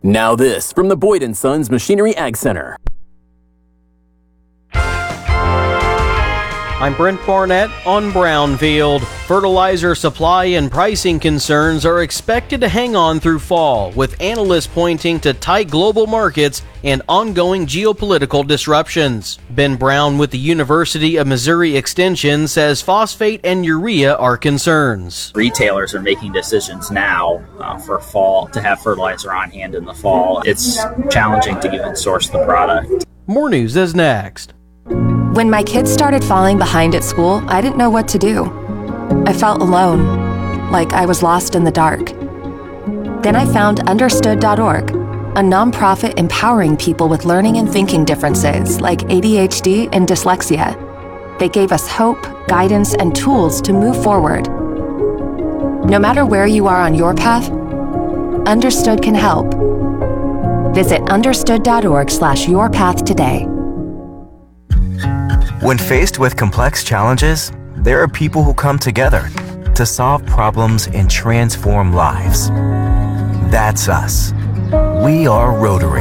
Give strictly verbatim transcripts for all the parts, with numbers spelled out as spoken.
Now this from the Boyd and Sons Machinery Ag Center. I'm Brent Barnett on Brownfield. Fertilizer supply and pricing concerns are expected to hang on through fall, with analysts pointing to tight global markets and ongoing geopolitical disruptions. Ben Brown with the University of Missouri Extension says phosphate and urea are concerns. Retailers are making decisions now uh, for fall to have fertilizer on hand in the fall. It's challenging to even source the product. More news is next. When my kids started falling behind at school, I didn't know what to do. I felt alone, like I was lost in the dark. Then I found understood dot org, a nonprofit empowering people with learning and thinking differences like A D H D and dyslexia. They gave us hope, guidance, and tools to move forward. No matter where you are on your path, Understood can help. Visit understood dot org slash your path today. When faced with complex challenges, there are people who come together to solve problems and transform lives. That's us. We are Rotary.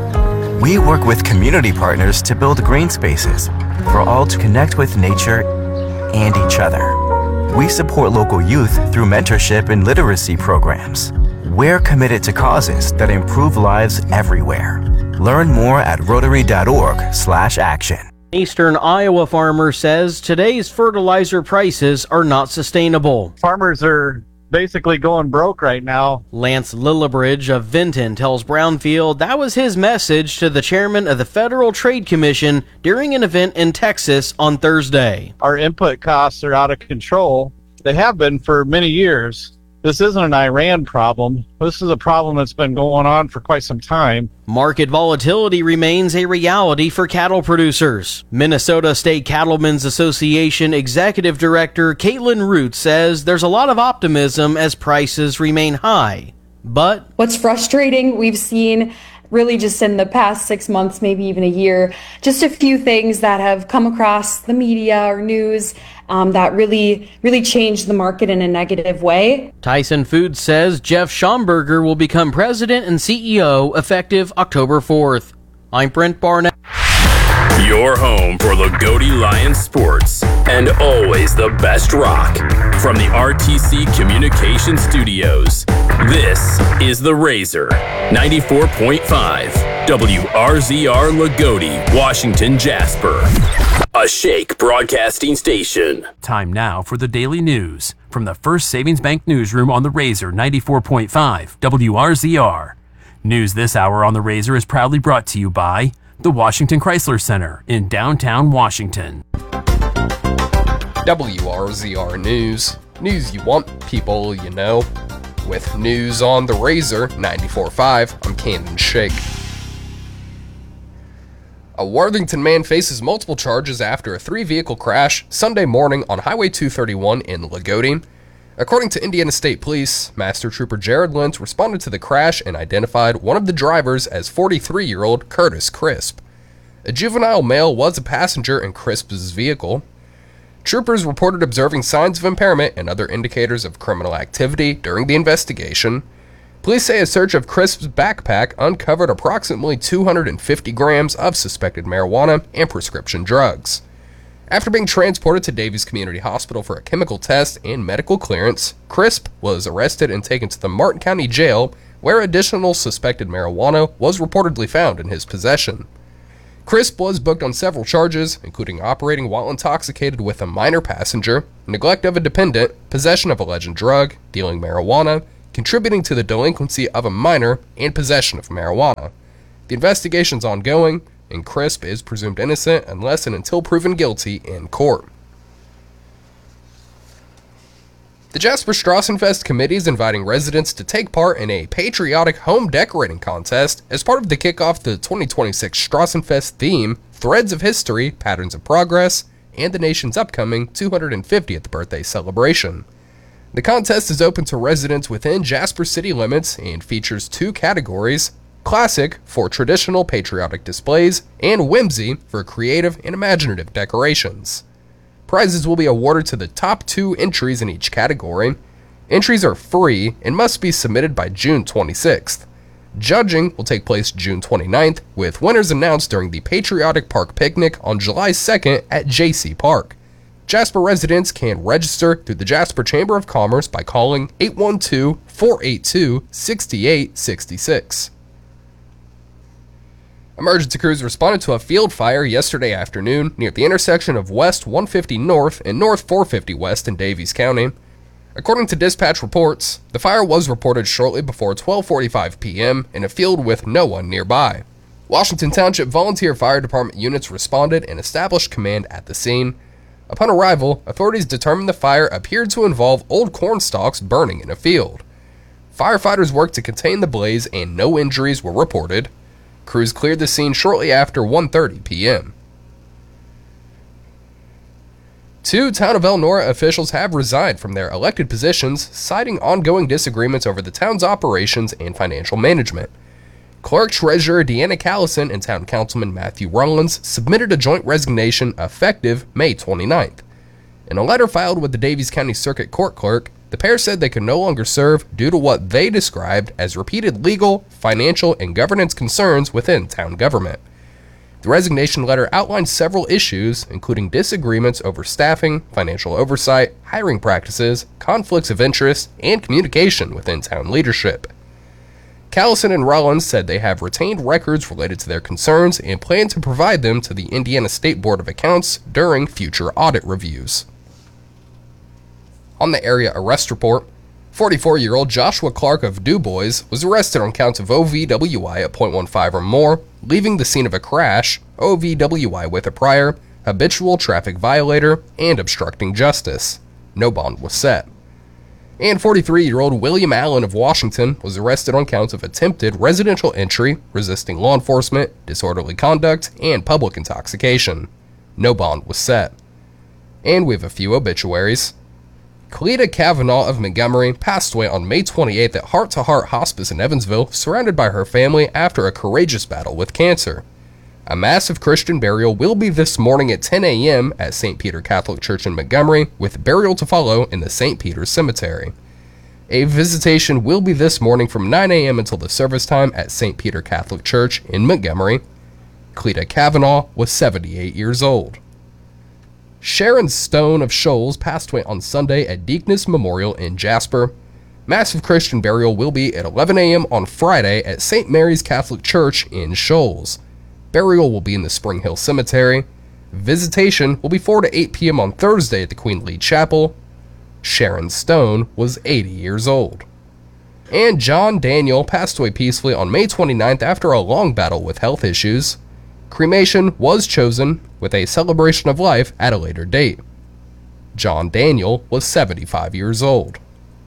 We work with community partners to build green spaces for all to connect with nature and each other. We support local youth through mentorship and literacy programs. We're committed to causes that improve lives everywhere. Learn more at rotary dot org slash action. Eastern Iowa farmer says today's fertilizer prices are not sustainable. Farmers are basically going broke right now. Lance Lillibridge of Vinton tells Brownfield that was his message to the chairman of the Federal Trade Commission during an event in Texas on Thursday. Our input costs are out of control. They have been for many years. This isn't an Iran problem. This is a problem that's been going on for quite some time. Market volatility remains a reality for cattle producers. Minnesota State Cattlemen's Association Executive Director Caitlin Root says there's a lot of optimism as prices remain high. But what's frustrating, we've seen really just in the past six months, maybe even a year, just a few things that have come across the media or news um, that really, really changed the market in a negative way. Tyson Foods says Jeff Schomburger will become president and C E O effective October fourth. I'm Brent Barnett. Your home for Lagodi Lions sports and always the best rock. From the R T C Communication Studios, this is The Razor, ninety-four point five, W R Z R Lagodi, Washington, Jasper. A Shake broadcasting station. Time now for the daily news from the First Savings Bank newsroom on The Razor, ninety-four point five, W R Z R. News this hour on The Razor is proudly brought to you by the Washington Chrysler Center in downtown Washington. W R Z R News. News you want, people you know. With news on The Razor, ninety-four point five, I'm Camden Shake. A Worthington man faces multiple charges after a three-vehicle crash Sunday morning on Highway two thirty-one in Lagodi. According to Indiana State Police, Master Trooper Jared Lentz responded to the crash and identified one of the drivers as forty-three-year-old Curtis Crisp. A juvenile male was a passenger in Crisp's vehicle. Troopers reported observing signs of impairment and other indicators of criminal activity during the investigation. Police say a search of Crisp's backpack uncovered approximately two hundred fifty grams of suspected marijuana and prescription drugs. After being transported to Davies Community Hospital for a chemical test and medical clearance, Crisp was arrested and taken to the Martin County Jail, where additional suspected marijuana was reportedly found in his possession. Crisp was booked on several charges, including operating while intoxicated with a minor passenger, neglect of a dependent, possession of a alleged drug, dealing marijuana, contributing to the delinquency of a minor, and possession of marijuana. The investigation's ongoing, and Crisp is presumed innocent unless and until proven guilty in court. The Jasper Strassenfest Committee is inviting residents to take part in a patriotic home decorating contest as part of the kickoff to the twenty twenty-six Strassenfest theme, Threads of History, Patterns of Progress, and the nation's upcoming two hundred fiftieth birthday celebration. The contest is open to residents within Jasper city limits and features two categories: Classic for traditional patriotic displays, and Whimsy for creative and imaginative decorations. Prizes will be awarded to the top two entries in each category. Entries are free and must be submitted by June twenty-sixth. Judging will take place June twenty-ninth, with winners announced during the Patriotic Park Picnic on July second at J C Park. Jasper residents can register through the Jasper Chamber of Commerce by calling eight one two, four eight two, six eight six six. Emergency crews responded to a field fire yesterday afternoon near the intersection of West one fifty North and North four fifty West in Daviess County. According to dispatch reports, the fire was reported shortly before twelve forty-five p.m. in a field with no one nearby. Washington Township Volunteer Fire Department units responded and established command at the scene. Upon arrival, authorities determined the fire appeared to involve old corn stalks burning in a field. Firefighters worked to contain the blaze and no injuries were reported. Crews cleared the scene shortly after one thirty p.m. Two Town of Elnora officials have resigned from their elected positions, citing ongoing disagreements over the town's operations and financial management. Clerk-Treasurer Deanna Callison and Town Councilman Matthew Rollins submitted a joint resignation effective May twenty-ninth. In a letter filed with the Daviess County Circuit Court Clerk, the pair said they could no longer serve due to what they described as repeated legal, financial, and governance concerns within town government. The resignation letter outlined several issues, including disagreements over staffing, financial oversight, hiring practices, conflicts of interest, and communication within town leadership. Callison and Rollins said they have retained records related to their concerns and plan to provide them to the Indiana State Board of Accounts during future audit reviews. On the area arrest report, forty-four-year-old Joshua Clark of DuBois was arrested on counts of O V W I at point one five or more, leaving the scene of a crash, O V W I with a prior, habitual traffic violator, and obstructing justice. No bond was set. And forty-three-year-old William Allen of Washington was arrested on counts of attempted residential entry, resisting law enforcement, disorderly conduct, and public intoxication. No bond was set. And we have a few obituaries. Cleta Kavanaugh of Montgomery passed away on May twenty-eighth at Heart to Heart Hospice in Evansville, surrounded by her family after a courageous battle with cancer. A massive Christian burial will be this morning at ten a.m. at Saint Peter Catholic Church in Montgomery, with burial to follow in the Saint Peter's Cemetery. A visitation will be this morning from nine a.m. until the service time at Saint Peter Catholic Church in Montgomery. Cleta Kavanaugh was seventy-eight years old. Sharon Stone of Shoals passed away on Sunday at Deaconess Memorial in Jasper. Massive Christian burial will be at eleven a.m. on Friday at Saint Mary's Catholic Church in Shoals. Burial will be in the Spring Hill Cemetery. Visitation will be four to eight p.m. on Thursday at the Queen Lee Chapel. Sharon Stone was eighty years old. And John Daniel passed away peacefully on May twenty-ninth after a long battle with health issues. Cremation was chosen, with a celebration of life at a later date. John Daniel was seventy-five years old.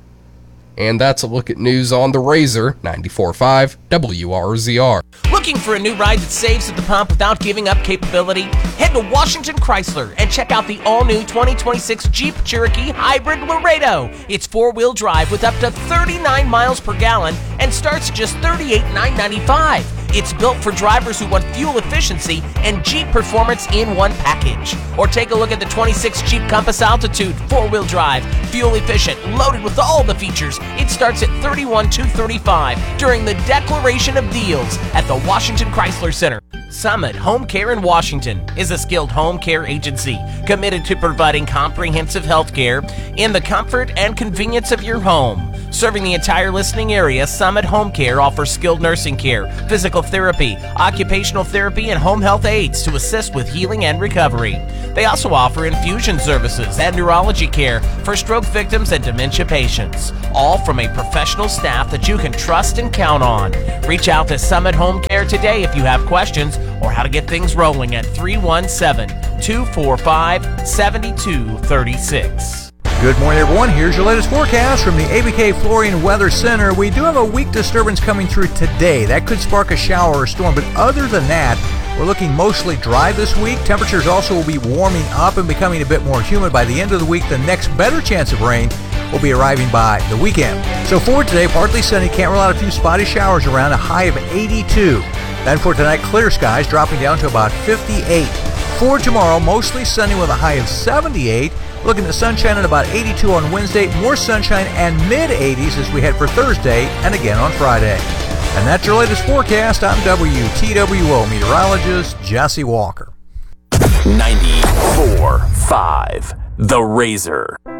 And that's a look at news on the Razor, ninety-four point five W R Z R. Looking for a new ride that saves at the pump without giving up capability? Head to Washington Chrysler and check out the all-new twenty twenty-six Jeep Cherokee Hybrid Laredo. It's four-wheel drive with up to thirty-nine miles per gallon and starts at just thirty-eight thousand nine hundred ninety-five dollars. It's built for drivers who want fuel efficiency and Jeep performance in one package. Or take a look at the twenty-six Jeep Compass Altitude, four-wheel drive, fuel efficient, loaded with all the features. It starts at thirty-one thousand two hundred thirty-five dollars during the Declaration of Deals at the Washington Chrysler Center. Summit Home Care in Washington is a skilled home care agency committed to providing comprehensive health care in the comfort and convenience of your home. Serving the entire listening area, Summit Home Care offers skilled nursing care, physical therapy, occupational therapy, and home health aides to assist with healing and recovery. They also offer infusion services and neurology care for stroke victims and dementia patients, all from a professional staff that you can trust and count on. Reach out to Summit Home Care today if you have questions or how to get things rolling at three one seven, two four five, seven two three six. Good morning, everyone. Here's your latest forecast from the A B K Flooring Weather Center. We do have a weak disturbance coming through today. That could spark a shower or storm, but other than that, we're looking mostly dry this week. Temperatures also will be warming up and becoming a bit more humid by the end of the week. The next better chance of rain will be arriving by the weekend. So for today, partly sunny, can't rule out a few spotty showers around, a high of eighty-two. Then for tonight, clear skies dropping down to about fifty-eight. For tomorrow, mostly sunny with a high of seventy-eight. Looking at sunshine at about eighty-two on Wednesday, more sunshine and mid eighties as we head for Thursday and again on Friday. And that's your latest forecast. I'm W T W O meteorologist Jesse Walker. ninety-four point five The Razor.